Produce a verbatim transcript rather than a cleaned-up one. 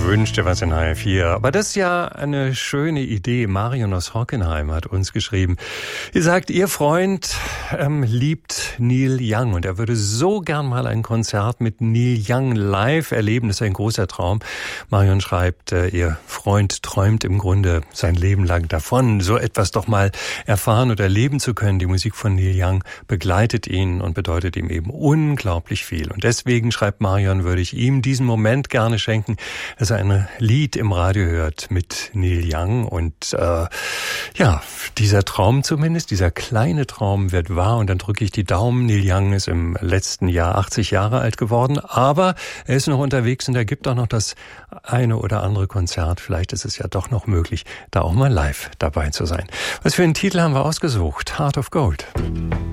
wünscht dir was in H F vier. Aber das ist ja eine schöne Idee. Marion aus Hockenheim hat uns geschrieben. Ihr sagt, ihr Freund ähm, liebt Neil Young und er würde so gern mal ein Konzert mit Neil Young live erleben. Das ist ein großer Traum. Marion schreibt, äh, ihr Freund träumt im Grunde sein Leben lang davon, so etwas doch mal erfahren oder erleben zu können. Die Musik von Neil Young begleitet ihn und bedeutet ihm eben unglaublich viel. Und deswegen, schreibt Marion, würde ich ihm diesen Moment gerne schenken, dass er ein Lied im Radio hört mit Neil Young. Und äh, ja, dieser Traum zumindest, dieser kleine Traum wird wahr. Und dann drücke ich die Daumen. Neil Young ist im letzten Jahr achtzig Jahre alt geworden, aber er ist noch unterwegs und er gibt auch noch das eine oder andere Konzert. Vielleicht ist es ja doch noch möglich, da auch mal live dabei zu sein. Was für einen Titel haben wir ausgesucht? Heart of Gold.